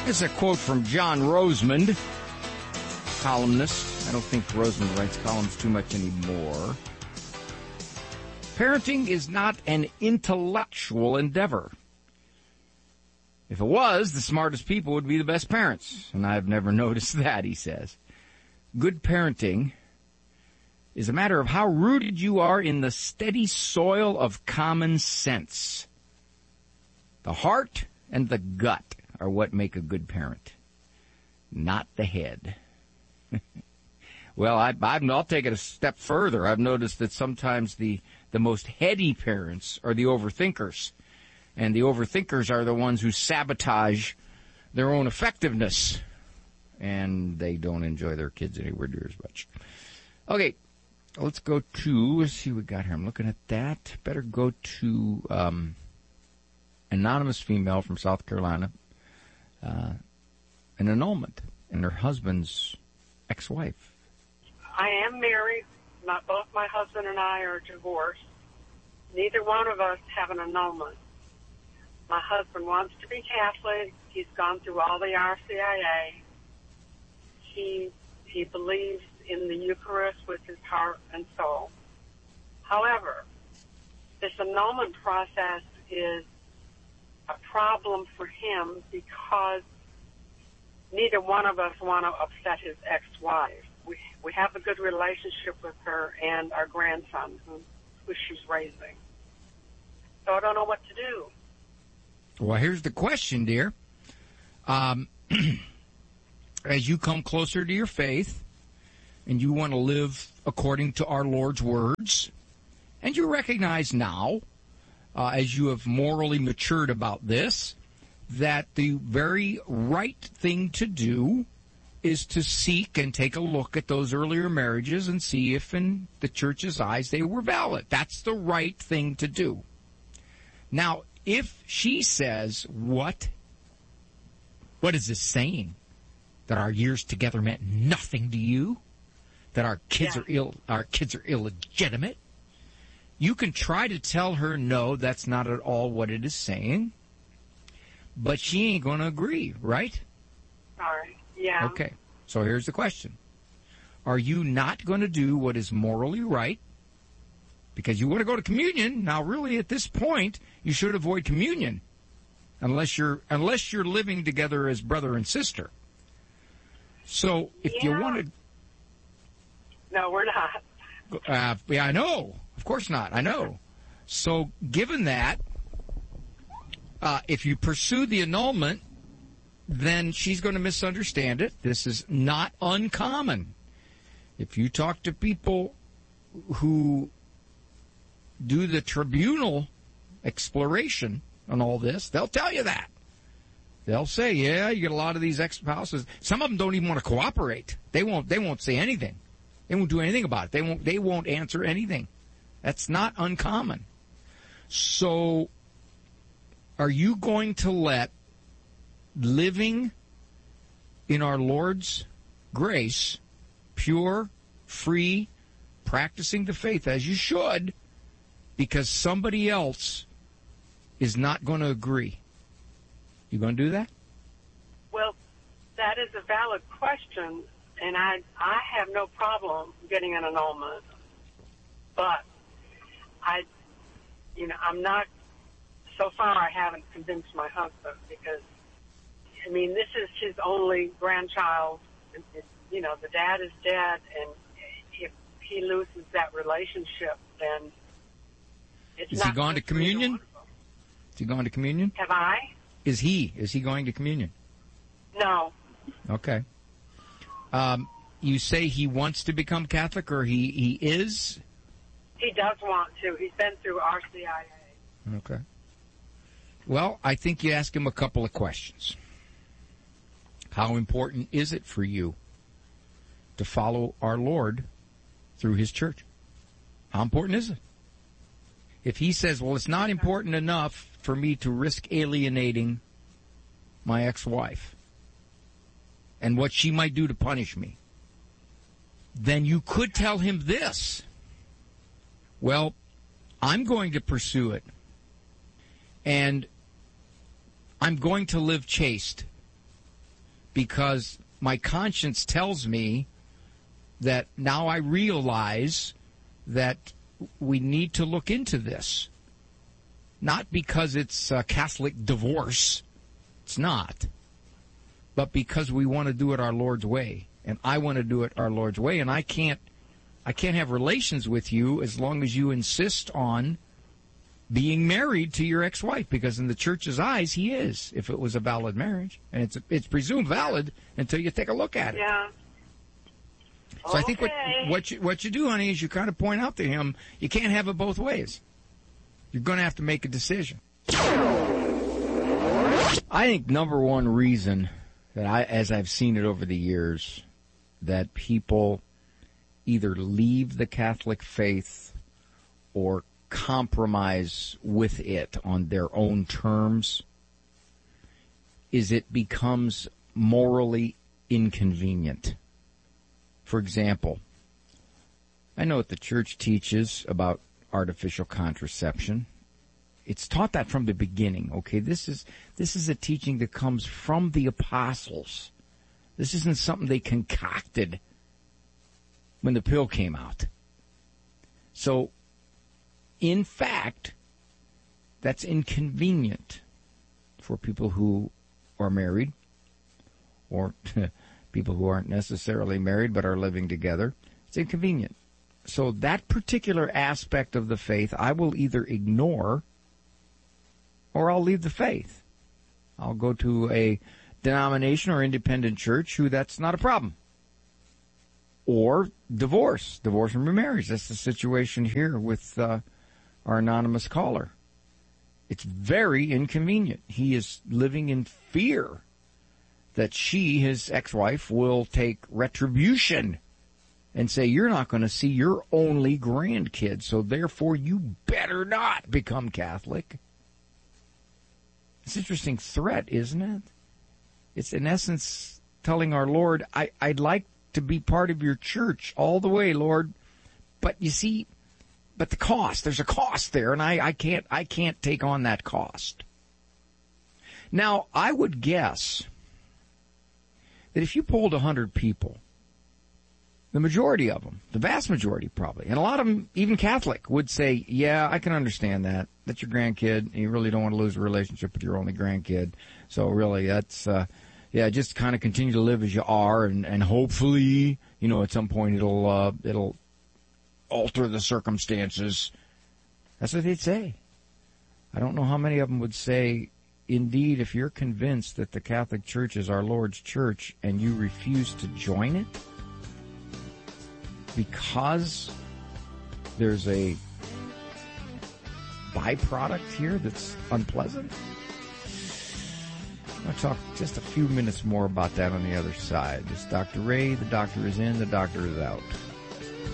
is a quote from John Rosemond, columnist. I don't think Rosemond writes columns too much anymore. Parenting is not an intellectual endeavor. If it was, the smartest people would be the best parents. And I've never noticed that, he says. Good parenting is a matter of how rooted you are in the steady soil of common sense. The heart and the gut are what make a good parent, not the head. Well, I'll take it a step further. I've noticed that sometimes the most heady parents are the overthinkers, and the overthinkers are the ones who sabotage their own effectiveness, and they don't enjoy their kids anywhere near as much. Okay, let's see what we got here. I'm looking at that. Better go to anonymous female from South Carolina, an annulment, and her husband's ex-wife. I am married. Both my husband and I are divorced. Neither one of us have an annulment. My husband wants to be Catholic. He's gone through all the RCIA. He believes in the Eucharist with his heart and soul. However, this annulment process is a problem for him because neither one of us want to upset his ex-wife. We have a good relationship with her and our grandson, who she's raising. So I don't know what to do. Well, here's the question, dear. As you come closer to your faith and you want to live according to our Lord's words, and you recognize now, as you have morally matured about this, that the very right thing to do is to seek and take a look at those earlier marriages and see if in the church's eyes they were valid. That's the right thing to do. Now, if she says, what is this saying? That our years together meant nothing to you? That our kids are illegitimate? You can try to tell her, no, that's not at all what it is saying. But she ain't going to agree, right? Sorry. Yeah. Okay. So here's the question. Are you not going to do what is morally right? Because you want to go to communion. Now, really, at this point, you should avoid communion unless you're living together as brother and sister. So if you want to... No, we're not. Yeah, I know. Of course not. I know. So given that, if you pursue the annulment, then she's going to misunderstand it. This is not uncommon. If you talk to people who do the tribunal exploration on all this, they'll tell you that. They'll say, yeah, you get a lot of these ex-spouses. Some of them don't even want to cooperate. They won't say anything. They won't do anything about it. They won't answer anything. That's not uncommon. So are you going to let living in our Lord's grace, pure, free, practicing the faith as you should, because somebody else is not going to agree? You going to do that? Well, that is a valid question, and I have no problem getting an annulment. But I'm not, so far I haven't convinced my husband because, this is his only grandchild. The dad is dead, and if he loses that relationship, then it's not... Is he going to communion? Is he going to communion? Have I? Is he going to communion? No. Okay. You say he wants to become Catholic, or he is? He does want to. He's been through RCIA. Okay. Well, I think you ask him a couple of questions. How important is it for you to follow our Lord through his church? How important is it? If he says, well, it's not important enough for me to risk alienating my ex-wife and what she might do to punish me, then you could tell him this. Well, I'm going to pursue it, and I'm going to live chaste, because my conscience tells me that now I realize that we need to look into this. Not because it's a Catholic divorce. It's not. But because we want to do it our Lord's way. And I want to do it our Lord's way. And I can't have relations with you as long as you insist on being married to your ex-wife, because in the church's eyes, he is, if it was a valid marriage. And it's presumed valid until you take a look at it. Yeah. So I think what you do, honey, is you kind of point out to him, you can't have it both ways. You're going to have to make a decision. I think number one reason that as I've seen it over the years, that people either leave the Catholic faith or compromise with it on their own terms is it becomes morally inconvenient. For example, I know what the church teaches about artificial contraception. It's taught that from the beginning, okay? This is a teaching that comes from the apostles. This isn't something they concocted when the pill came out. So, in fact, that's inconvenient for people who are married or people who aren't necessarily married but are living together. It's inconvenient. So that particular aspect of the faith, I will either ignore or I'll leave the faith. I'll go to a denomination or independent church who that's not a problem. Or divorce and remarriage. That's the situation here with our anonymous caller. It's very inconvenient. He is living in fear that his ex-wife, will take retribution and say, you're not going to see your only grandkid, so therefore you better not become Catholic. It's an interesting threat, isn't it? It's in essence telling our Lord, I'd like to be part of your church all the way, Lord, but you see, but the cost, there's a cost there, and I can't take on that cost. Now, I would guess that if you polled 100 people, the majority of them, the vast majority probably, and a lot of them, even Catholic, would say, yeah, I can understand that. That's your grandkid, and you really don't want to lose a relationship with your only grandkid. So really, that's, just kind of continue to live as you are, and hopefully, at some point it'll alter the circumstances. That's what they'd say. I don't know how many of them would say, indeed, if you're convinced that the Catholic Church is our Lord's church and you refuse to join it because there's a byproduct here that's unpleasant. I'll talk just a few minutes more about that on the other side. This is Dr. Ray. The doctor is in, the doctor is out.